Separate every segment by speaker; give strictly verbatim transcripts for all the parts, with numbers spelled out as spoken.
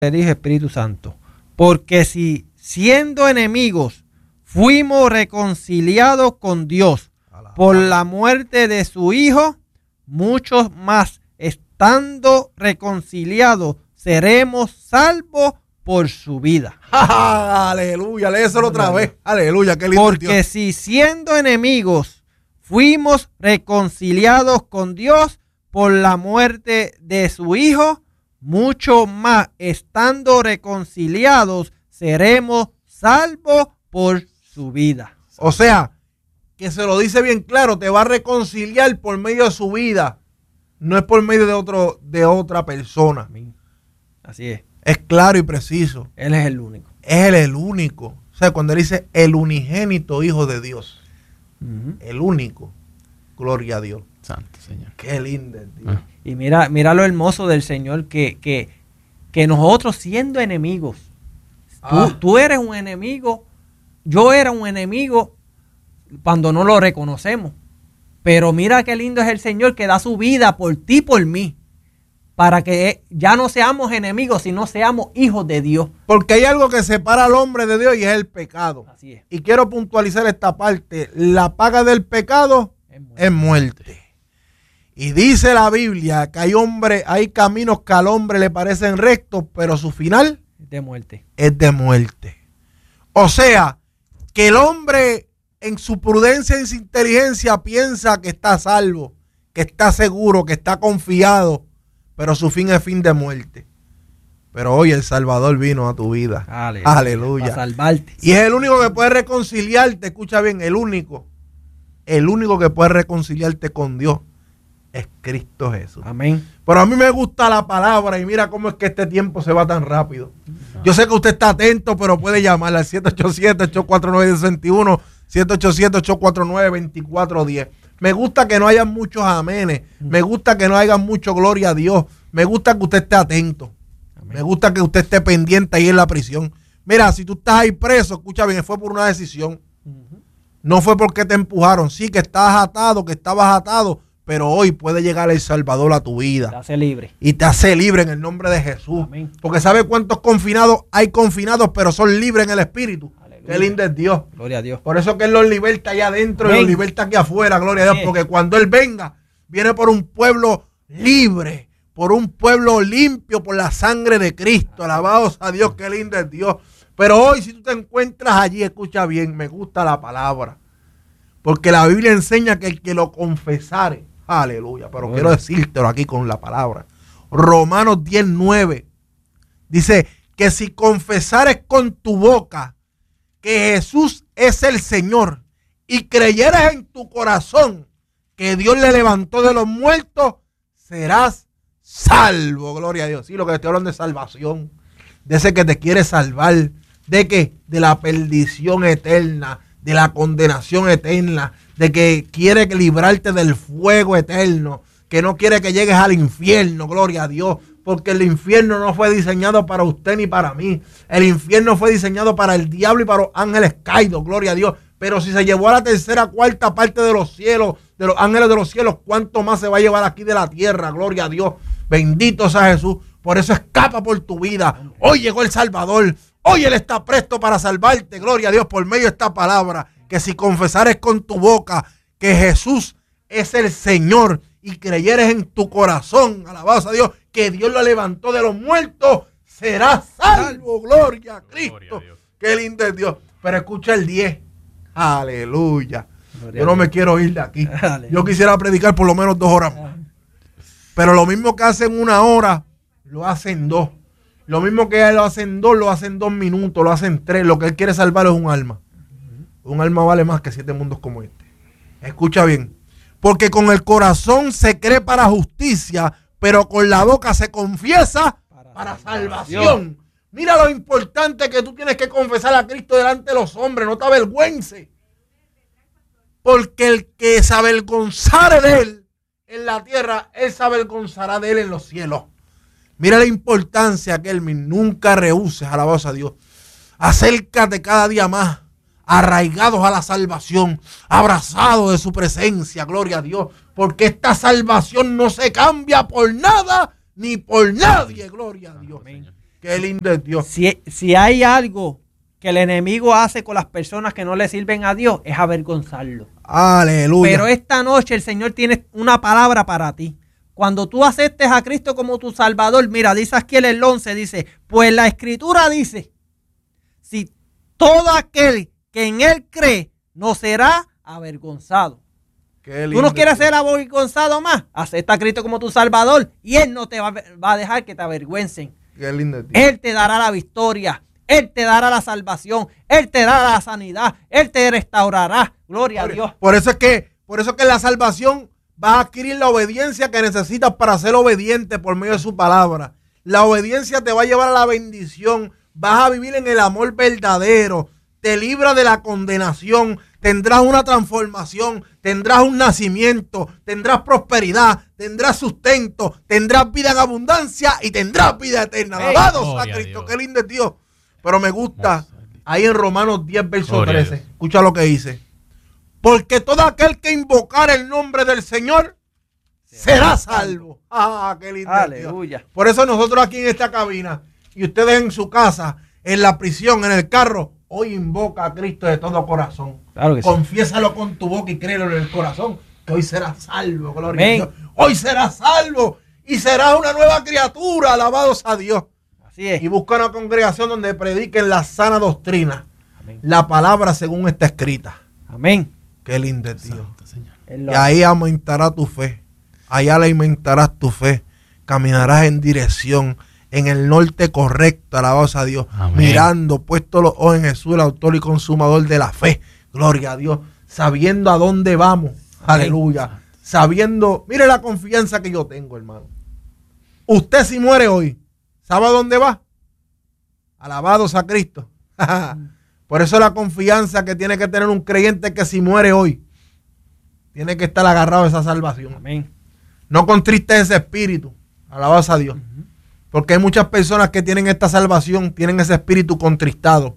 Speaker 1: Le dije, Espíritu Santo, porque si siendo enemigos fuimos reconciliados con Dios por la muerte de su Hijo, muchos más estando reconciliados seremos salvos por su vida.
Speaker 2: Aleluya, léeselo otra vez. Aleluya, qué lindo.
Speaker 1: Porque Dios. Si siendo enemigos fuimos reconciliados con Dios por la muerte de su Hijo, mucho más estando reconciliados seremos salvos por su vida.
Speaker 2: O sea, que se lo dice bien claro, te va a reconciliar por medio de su vida, no es por medio de otro, de otra persona.
Speaker 1: Así es.
Speaker 2: Es claro y preciso.
Speaker 1: Él es el único.
Speaker 2: Es él el único. O sea, cuando él dice el unigénito Hijo de Dios, uh-huh. el único. Gloria a Dios.
Speaker 3: Santo Señor.
Speaker 2: Qué lindo es Dios.
Speaker 1: Uh-huh. Y mira, mira lo hermoso del Señor, que, que, que nosotros siendo enemigos, ah. tú, tú eres un enemigo, yo era un enemigo cuando no lo reconocemos. Pero mira qué lindo es el Señor que da su vida por ti y por mí, para que ya no seamos enemigos, sino seamos hijos de Dios.
Speaker 2: Porque hay algo que separa al hombre de Dios y es el pecado.
Speaker 1: Así es.
Speaker 2: Y quiero puntualizar esta parte. La paga del pecado es muerte. Es muerte. Y dice la Biblia que hay hombre, hay caminos que al hombre le parecen rectos, pero su final
Speaker 1: es de muerte.
Speaker 2: Es de muerte. O sea, que el hombre en su prudencia y en su inteligencia piensa que está salvo, que está seguro, que está confiado, pero su fin es fin de muerte. Pero hoy el Salvador vino a tu vida. Aleluya. Aleluya.
Speaker 1: Para salvarte.
Speaker 2: Y es el único que puede reconciliarte, escucha bien, el único, el único que puede reconciliarte con Dios es Cristo Jesús.
Speaker 1: Amén.
Speaker 2: Pero a mí me gusta la palabra y mira cómo es que este tiempo se va tan rápido. Yo sé que usted está atento, pero puede llamar al siete ocho siete, ocho cuatro nueve, uno seis uno, siete ocho siete, ocho cuatro nueve, dos cuatro uno cero. Me gusta que no haya muchos amenes. Me gusta que no haya mucho gloria a Dios. Me gusta que usted esté atento. Amén. Me gusta que usted esté pendiente ahí en la prisión. Mira, si tú estás ahí preso, escucha bien, fue por una decisión. Uh-huh. No fue porque te empujaron. Sí, que estabas atado, que estabas atado, pero hoy puede llegar el Salvador a tu vida.
Speaker 1: Te hace libre.
Speaker 2: Y te hace libre en el nombre de Jesús.
Speaker 1: Amén.
Speaker 2: Porque ¿sabe cuántos confinados hay confinados, pero son libres en el Espíritu? Qué lindo es Dios.
Speaker 1: Gloria a Dios.
Speaker 2: Por eso que Él los liberta allá adentro Amén. Y los liberta aquí afuera. Gloria a Dios. Sí. Porque cuando Él venga, viene por un pueblo libre, por un pueblo limpio por la sangre de Cristo. Alabados a Dios. Qué lindo es Dios. Pero hoy, si tú te encuentras allí, escucha bien, me gusta la palabra. Porque la Biblia enseña que el que lo confesare, aleluya. Pero bueno, quiero decírtelo aquí con la palabra. Romanos diez nueve dice que si confesares con tu boca que Jesús es el Señor y creyeras en tu corazón que Dios le levantó de los muertos, serás salvo. Gloria a Dios. Sí, lo que te estoy hablando de salvación, de ese que te quiere salvar. ¿De qué? De la perdición eterna, de la condenación eterna, de que quiere librarte del fuego eterno, que no quiere que llegues al infierno. Gloria a Dios. Porque el infierno no fue diseñado para usted ni para mí. El infierno fue diseñado para el diablo y para los ángeles caídos, gloria a Dios. Pero si se llevó a la tercera, cuarta parte de los cielos, de los ángeles de los cielos, ¿cuánto más se va a llevar aquí de la tierra? Gloria a Dios. Bendito sea Jesús. Por eso escapa por tu vida. Hoy llegó el Salvador. Hoy Él está presto para salvarte. Gloria a Dios por medio de esta palabra. Que si confesares con tu boca que Jesús es el Señor y creyeres en tu corazón, alabados a Dios, que Dios lo levantó de los muertos, serás salvo. Gloria a Cristo. Gloria a Dios. Qué lindo es Dios. Pero escucha el diez. Aleluya. Gloria Yo no me quiero ir de aquí. Aleluya. Yo quisiera predicar por lo menos dos horas más. Pero lo mismo que hacen una hora, lo hacen dos. Lo mismo que lo hacen dos, lo hacen dos minutos, lo hacen tres. Lo que Él quiere salvar es un alma. Un alma vale más que siete mundos como este. Escucha bien. Porque con el corazón se cree para justicia, pero con la boca se confiesa para, para salvación. Mira lo importante que tú tienes que confesar a Cristo delante de los hombres. No te avergüences. Porque el que se avergonzare de Él en la tierra, Él se avergonzará de Él en los cielos. Mira la importancia que Él nunca rehuses, alabados a Dios. Acércate cada día más, arraigados a la salvación, abrazados de su presencia, gloria a Dios, porque esta salvación no se cambia por nada ni por nadie, gloria a Dios. Amén. Qué lindo es Dios.
Speaker 1: Si, si hay algo que el enemigo hace con las personas que no le sirven a Dios, es avergonzarlo.
Speaker 2: Aleluya.
Speaker 1: Pero esta noche el Señor tiene una palabra para ti. Cuando tú aceptes a Cristo como tu Salvador, mira, dice aquí en el once, dice, pues la Escritura dice, si todo aquel que en Él cree no será avergonzado.
Speaker 2: Qué lindo.
Speaker 1: Tú no quieres ser avergonzado más, acepta a Cristo como tu Salvador y Él no te va, va a dejar que te avergüencen.
Speaker 2: Qué lindo es Dios.
Speaker 1: Él te dará la victoria, Él te dará la salvación, Él te dará la sanidad, Él te restaurará. Gloria
Speaker 2: por,
Speaker 1: a Dios.
Speaker 2: Por eso es que, por eso es que la salvación vas a adquirir la obediencia que necesitas para ser obediente por medio de su palabra. La obediencia te va a llevar a la bendición. Vas a vivir en el amor verdadero. Te libra de la condenación. Tendrás una transformación. Tendrás un nacimiento. Tendrás prosperidad. Tendrás sustento. Tendrás vida en abundancia y tendrás vida eterna.
Speaker 1: Hey,
Speaker 2: Alabado sea Cristo. Qué lindo es Dios. Pero me gusta ahí en Romanos diez, verso trece. Escucha lo que dice. Porque todo aquel que invocar el nombre del Señor será salvo. Ah, qué lindo.
Speaker 1: Aleluya.
Speaker 2: Dios. Por eso nosotros aquí en esta cabina y ustedes en su casa, en la prisión, en el carro, hoy invoca a Cristo de todo corazón.
Speaker 1: Claro que sí.
Speaker 2: Confiésalo con tu boca y créelo en el corazón, que hoy serás salvo. Gloria
Speaker 1: Amén.
Speaker 2: a Dios. Hoy serás salvo y serás una nueva criatura. Alabados a Dios.
Speaker 1: Así es.
Speaker 2: Y busca una congregación donde prediquen la sana doctrina.
Speaker 1: Amén.
Speaker 2: La palabra según está escrita.
Speaker 1: Amén.
Speaker 2: Qué lindo es Dios.
Speaker 1: Él
Speaker 2: Y
Speaker 1: lo
Speaker 2: ahí aumentará tu fe. Allá alimentarás tu fe. Caminarás en dirección, en el norte correcto, alabados a Dios.
Speaker 3: Amén.
Speaker 2: Mirando, puesto los ojos en Jesús, el autor y consumador de la fe. Gloria a Dios. Sabiendo a dónde vamos.
Speaker 1: Amén.
Speaker 2: Aleluya. Sabiendo, mire la confianza que yo tengo, hermano. Usted si muere hoy, ¿sabe a dónde va? Alabados a Cristo. Por eso la confianza que tiene que tener un creyente que si muere hoy, tiene que estar agarrado a esa salvación.
Speaker 1: Amén.
Speaker 2: No contristes ese espíritu. Alabados a Dios.
Speaker 1: Uh-huh.
Speaker 2: Porque hay muchas personas que tienen esta salvación, tienen ese espíritu contristado.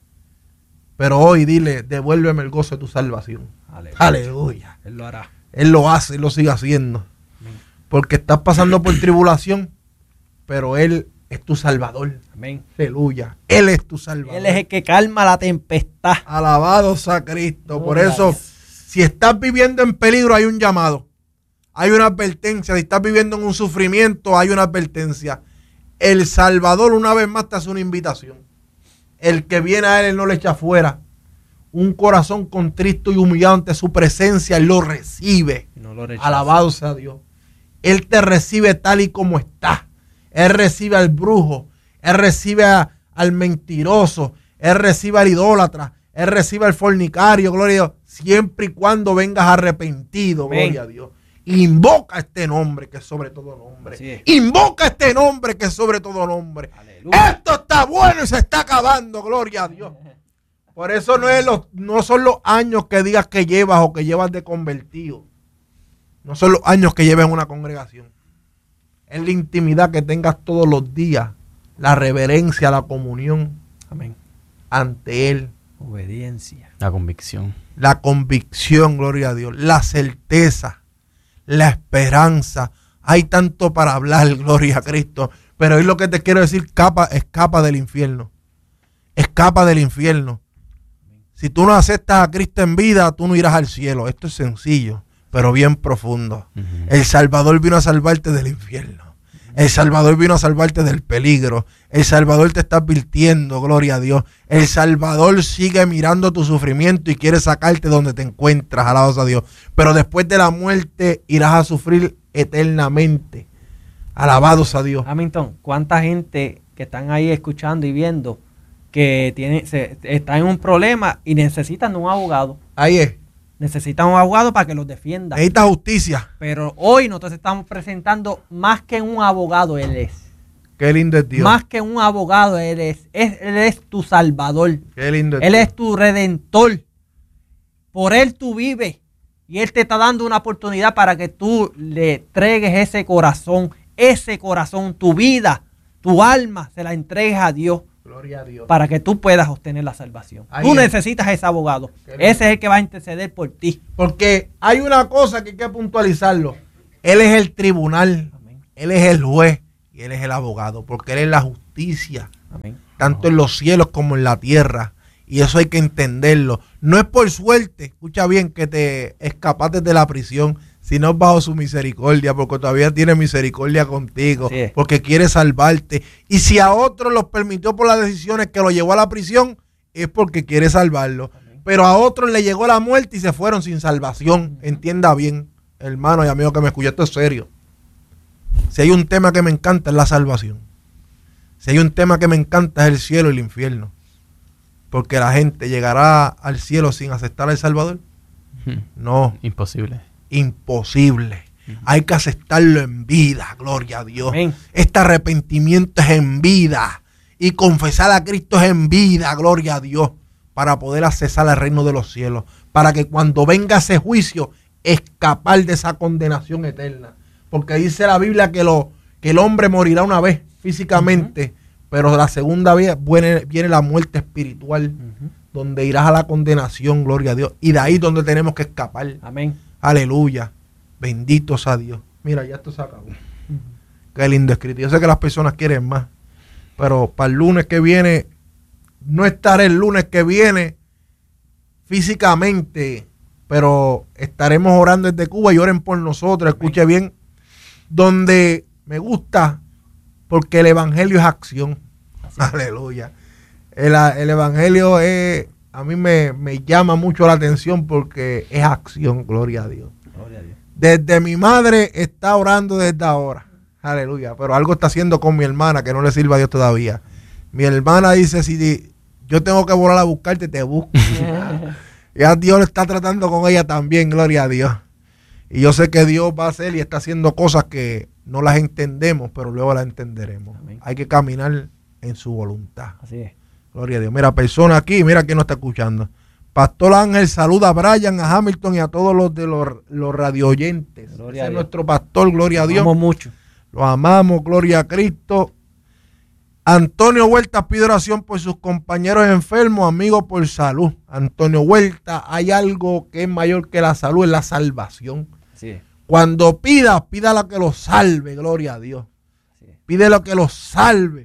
Speaker 2: Pero hoy dile, devuélveme el gozo de tu salvación.
Speaker 1: Aleluya.
Speaker 2: Aleluya.
Speaker 1: Él lo hará.
Speaker 2: Él lo hace y lo sigue haciendo.
Speaker 1: Amén.
Speaker 2: Porque estás pasando por tribulación, pero Él es tu salvador.
Speaker 1: Amén.
Speaker 2: Aleluya. Él es tu salvador.
Speaker 1: Él es el que calma la tempestad.
Speaker 2: Alabado sea Cristo. Por
Speaker 1: Gloria
Speaker 2: eso,
Speaker 1: a Dios.
Speaker 2: si estás viviendo en peligro, hay un llamado. Hay una advertencia. Si estás viviendo en un sufrimiento, hay una advertencia. El Salvador, una vez más, te hace una invitación. El que viene a Él, Él no le echa fuera. Un corazón contristo y humillado ante su presencia, Él lo recibe.
Speaker 1: No lo rechaza.
Speaker 2: Alabado sea Dios. Él te recibe tal y como está. Él recibe al brujo. Él recibe a, al mentiroso. Él recibe al idólatra. Él recibe al fornicario. Gloria a Dios. Siempre y cuando vengas arrepentido.
Speaker 1: Amén.
Speaker 2: Gloria a Dios. Invoca este nombre que es sobre todo nombre. Invoca este nombre que es sobre todo nombre.
Speaker 1: Aleluya.
Speaker 2: Esto está bueno y se está acabando. Gloria a Dios. Por eso no, es los, no son los años que digas que llevas o que llevas de convertido. No son los años que llevas en una congregación. Es la intimidad que tengas todos los días. La reverencia, la comunión.
Speaker 1: Amén.
Speaker 2: Ante Él.
Speaker 1: Obediencia.
Speaker 3: La convicción.
Speaker 2: La convicción, gloria a Dios. La certeza. La esperanza. Hay tanto para hablar, gloria a Cristo. Pero hoy lo que te quiero decir, escapa, escapa del infierno. Escapa del infierno. Si tú no aceptas a Cristo en vida, tú no irás al cielo. Esto es sencillo, pero bien profundo.
Speaker 3: Uh-huh.
Speaker 2: El Salvador vino a salvarte del infierno. El Salvador vino a salvarte del peligro. El Salvador te está advirtiendo, gloria a Dios. El Salvador sigue mirando tu sufrimiento y quiere sacarte donde te encuentras, alabados a Dios. Pero después de la muerte irás a sufrir eternamente. Alabados a Dios.
Speaker 1: Hamilton, ¿cuánta gente que están ahí escuchando y viendo que tiene, se, está en un problema y necesitan de un abogado?
Speaker 2: Ahí es.
Speaker 1: Necesitan un abogado para que los defienda.
Speaker 2: Necesita justicia.
Speaker 1: Pero hoy nosotros estamos presentando más que un abogado, Él es.
Speaker 2: Qué lindo es Dios.
Speaker 1: Más que un abogado, Él es. es él es tu salvador.
Speaker 2: Qué lindo es
Speaker 1: Él
Speaker 2: Dios.
Speaker 1: es tu redentor. Por Él tú vives. Y Él te está dando una oportunidad para que tú le entregues ese corazón. Ese corazón, tu vida, tu alma, se la entregues a Dios.
Speaker 2: Gloria a Dios.
Speaker 1: Para que tú puedas obtener la salvación.
Speaker 2: Ahí
Speaker 1: Tú
Speaker 2: es.
Speaker 1: necesitas ese abogado. Ese es el que va a interceder por ti.
Speaker 2: Porque hay una cosa que hay que puntualizarlo. Él es el tribunal.
Speaker 1: Amén.
Speaker 2: Él es el juez. Y Él es el abogado. Porque Él es la justicia. justicia,
Speaker 1: Amén.
Speaker 2: tanto en los cielos como en la tierra. Y eso hay que entenderlo. No es por suerte, escucha bien, que te escapaste de la prisión, sino bajo su misericordia, porque todavía tiene misericordia contigo,
Speaker 1: sí,
Speaker 2: porque quiere salvarte. Y si a otros los permitió por las decisiones que lo llevó a la prisión, es porque quiere salvarlo. Amén. Pero a otros le llegó la muerte y se fueron sin salvación. Uh-huh. Entienda bien, hermano y amigo que me escucha, esto es serio. Si hay un tema que me encanta es la salvación. Si hay un tema que me encanta es el cielo y el infierno. Porque la gente llegará al cielo sin aceptar al Salvador. No.
Speaker 3: Imposible.
Speaker 2: Imposible. Uh-huh. Hay que aceptarlo en vida, gloria a Dios.
Speaker 1: Amén.
Speaker 2: Este arrepentimiento es en vida. Y confesar a Cristo es en vida, gloria a Dios. Para poder accesar al reino de los cielos. Para que cuando venga ese juicio, escapar de esa condenación eterna. Porque dice la Biblia que, lo, que el hombre morirá una vez físicamente. Uh-huh. Pero la segunda vez viene, viene la muerte espiritual, uh-huh. donde irás a la condenación, gloria a Dios. Y de ahí donde tenemos que escapar.
Speaker 1: Amén.
Speaker 2: Aleluya. Bendito sea Dios. Mira, ya esto se acabó. Uh-huh. Qué lindo escrito. Yo sé que las personas quieren más. Pero para el lunes que viene, no estaré el lunes que viene físicamente, pero estaremos orando desde Cuba y oren por nosotros. Amén. Escuche bien. Donde me gusta, porque el evangelio es acción. Así. Aleluya. El, el evangelio es, a mí me, me llama mucho la atención porque es acción, gloria a Dios. Gloria a Dios. Desde mi madre está orando desde ahora. Aleluya. Pero algo está haciendo con mi hermana que no le sirve a Dios todavía. Mi hermana dice, si yo tengo que volar a buscarte, te busco. Ya Dios está tratando con ella también, gloria a Dios. Y yo sé que Dios va a hacer y está haciendo cosas que no las entendemos, pero luego las entenderemos. Amén. Hay que caminar en su voluntad.
Speaker 1: Así es.
Speaker 2: Gloria a Dios. Mira, persona aquí, mira quién nos está escuchando. Pastor Ángel saluda a Brian, a Hamilton y a todos los de los, los radio oyentes. Gloria Ese es nuestro pastor, gloria a Dios.
Speaker 1: Lo amamos mucho.
Speaker 2: Lo amamos, gloria a Cristo. Antonio Huerta pide oración por sus compañeros enfermos, amigos por salud. Antonio Huerta, hay algo que es mayor que la salud, es la salvación.
Speaker 1: Sí.
Speaker 2: Cuando pida, pida lo que lo salve, gloria a Dios. Sí. Pide lo que lo salve.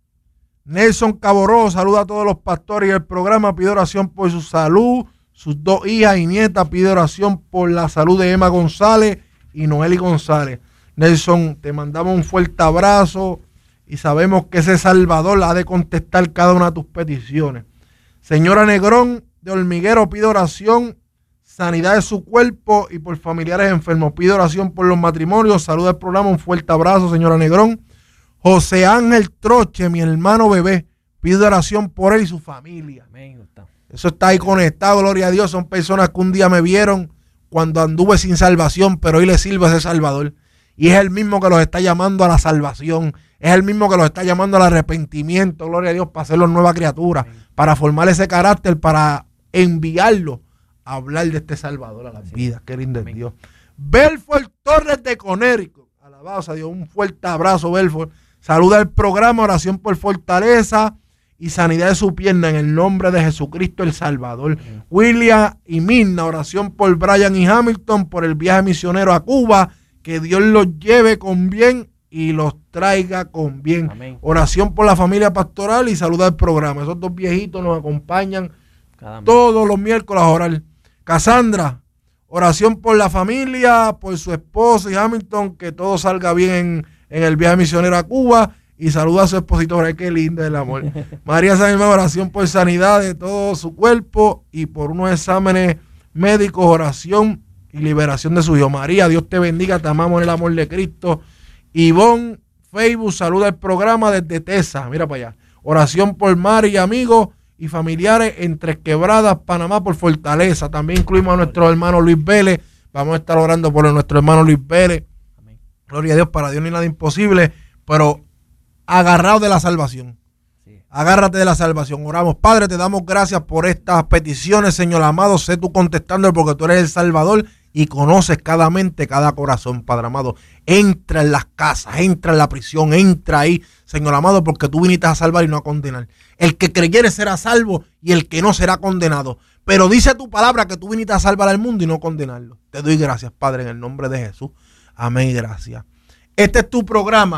Speaker 2: Nelson Caboró saluda a todos los pastores y el programa, pide oración por su salud, sus dos hijas y nietas, pide oración por la salud de Emma González y Noeli González. Nelson, te mandamos un fuerte abrazo y sabemos que ese Salvador ha de contestar cada una de tus peticiones. Señora Negrón de Hormiguero pide oración, sanidad de su cuerpo y por familiares enfermos. Pide oración por los matrimonios. Saluda al programa, un fuerte abrazo, señora Negrón. José Ángel Troche, mi hermano bebé, pide oración por él y su familia. Amén. Eso está ahí conectado, gloria a Dios. Son personas que un día me vieron cuando anduve sin salvación, pero hoy le sirve a ese Salvador. Y es el mismo que los está llamando a la salvación. Es el mismo que los está llamando al arrepentimiento, gloria a Dios, para hacerlos nuevas criaturas, amén, para formar ese carácter, para enviarlo a hablar de este Salvador a las vidas. Qué lindo es Dios. Belfort Torres de Conérico, alabado sea Dios, un fuerte abrazo, Belfort. Saluda el programa, oración por fortaleza y sanidad de su pierna en el nombre de Jesucristo el Salvador. Uh-huh. William y Mirna, oración por Brian y Hamilton, por el viaje misionero a Cuba, que Dios los lleve con bien y los traiga con bien. Amén. Oración por la familia pastoral y saluda el programa. Esos dos viejitos nos acompañan cada todos mes. Los miércoles a orar. Cassandra, oración por la familia, por su esposo y Hamilton, que todo salga bien en, en el viaje misionero a Cuba. Y saluda a su espositora, qué lindo el amor. María Sáenz, oración por sanidad de todo su cuerpo y por unos exámenes médicos, oración y liberación de su hijo. María, Dios te bendiga, te amamos en el amor de Cristo. Ivonne Facebook, saluda el programa desde Tesa, mira para allá. Oración por Mari y amigos y familiares en Tres Quebradas, Panamá, por fortaleza. También incluimos a nuestro hermano Luis Vélez. Vamos a estar orando por nuestro hermano Luis Vélez. Amén. Gloria a Dios, para Dios no hay nada imposible, pero agarrado de la salvación. Sí. Agárrate de la salvación. Oramos. Padre, te damos gracias por estas peticiones, Señor amado. Sé tú contestando porque tú eres el Salvador y conoces cada mente, cada corazón, Padre amado. Entra en las casas, entra en la prisión, entra ahí, Señor amado, porque tú viniste a salvar y no a condenar. El que creyere será salvo y el que no será condenado. Pero dice tu palabra que tú viniste a salvar al mundo y no condenarlo. Te doy gracias, Padre, en el nombre de Jesús. Amén y gracias. Este es tu programa.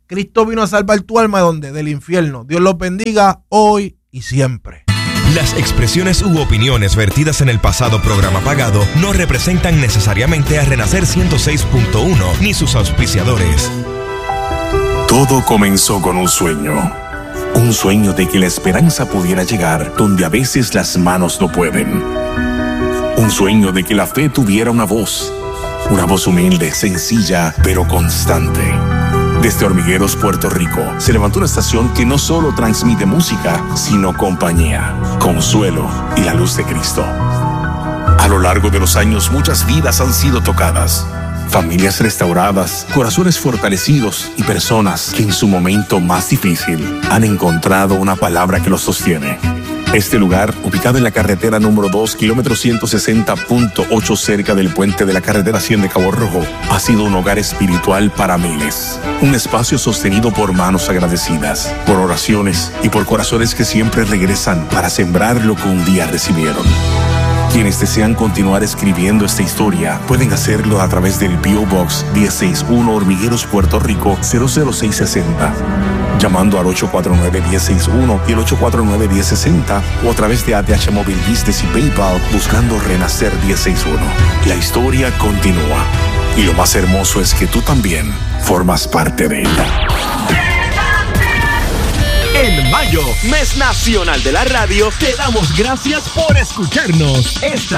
Speaker 2: Cristo vino a salvar tu alma de donde, del infierno. Dios los bendiga hoy y siempre.
Speaker 3: Las expresiones u opiniones vertidas en el pasado programa pagado no representan necesariamente a Renacer ciento seis punto uno ni sus auspiciadores.
Speaker 4: Todo comenzó con un sueño. Un sueño de que la esperanza pudiera llegar donde a veces las manos no pueden. Un sueño de que la fe tuviera una voz. Una voz humilde, sencilla, pero constante. Desde Hormigueros, Puerto Rico, se levantó una estación que no solo transmite música, sino compañía, consuelo y la luz de Cristo. A lo largo de los años, muchas vidas han sido tocadas. Familias restauradas, corazones fortalecidos y personas que en su momento más difícil han encontrado una palabra que los sostiene. Este lugar, ubicado en la carretera número dos, kilómetro ciento sesenta punto ocho, cerca del puente de la carretera cien de Cabo Rojo, ha sido un hogar espiritual para miles. Un espacio sostenido por manos agradecidas, por oraciones y por corazones que siempre regresan para sembrar lo que un día recibieron. Quienes desean continuar escribiendo esta historia pueden hacerlo a través del P O Box diez sesenta y uno, Hormigueros, Puerto Rico cero cero seis seis cero, llamando al ocho cuatro nueve, uno cero seis uno y el ocho cuatro nueve, uno cero seis cero, o a través de A T H Móvil Business y PayPal buscando Renacer diez sesenta y uno. La historia continúa y lo más hermoso es que tú también formas parte de ella.
Speaker 5: En mayo, mes nacional de la radio, te damos gracias por escucharnos. Esta